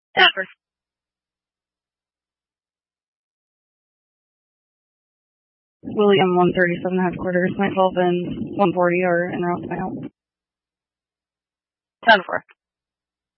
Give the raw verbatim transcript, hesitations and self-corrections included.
Yeah, for Willie M one thirty-seven headquarters, Night twelve and one forty are en route to my house. ten four.